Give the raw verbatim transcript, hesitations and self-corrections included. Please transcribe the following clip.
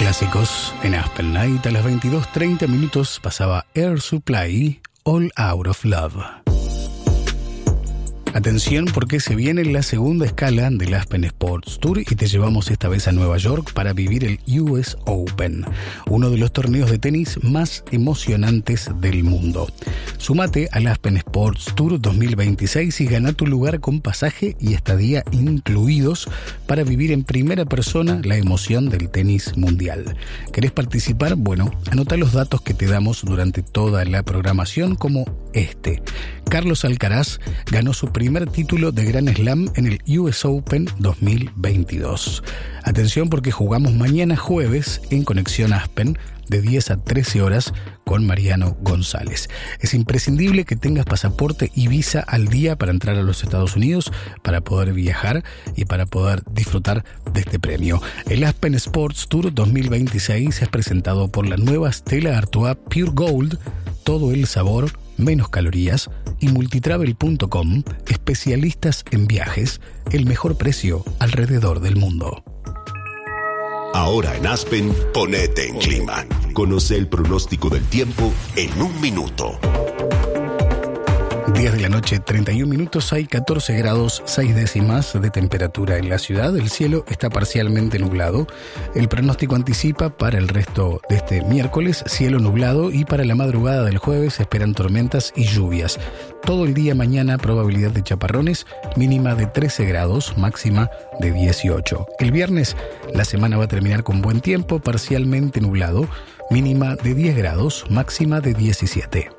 Clásicos en Aspen Night. A las veintidós treinta minutos pasaba Air Supply, All Out of Love. Atención, porque se viene la segunda escala del Aspen Sports Tour y te llevamos esta vez a Nueva York para vivir el U S Open, uno de los torneos de tenis más emocionantes del mundo. Súmate al Aspen Sports Tour dos mil veintiséis y gana tu lugar con pasaje y estadía incluidos para vivir en primera persona la emoción del tenis mundial. ¿Querés participar? Bueno, anota los datos que te damos durante toda la programación, como este. Carlos Alcaraz ganó su primer título de Grand Slam en el U S Open dos mil veintidós. Atención, porque jugamos mañana jueves en Conexión Aspen de diez a trece horas con Mariano González. Es imprescindible que tengas pasaporte y visa al día para entrar a los Estados Unidos, para poder viajar y para poder disfrutar de este premio. El Aspen Sports Tour dos mil veintiséis es presentado por la nueva Stella Artois Pure Gold, todo el sabor, menos calorías, y multitravel punto com, especialistas en viajes, el mejor precio alrededor del mundo. Ahora en Aspen, ponete en clima. Conoce el pronóstico del tiempo en un minuto. diez de la noche, treinta y un minutos, hay catorce grados, seis décimas de temperatura en la ciudad. El cielo está parcialmente nublado. El pronóstico anticipa para el resto de este miércoles cielo nublado, y para la madrugada del jueves se esperan tormentas y lluvias. Todo el día mañana probabilidad de chaparrones, mínima de trece grados, máxima de dieciocho. El viernes la semana va a terminar con buen tiempo, parcialmente nublado, mínima de diez grados, máxima de diecisiete.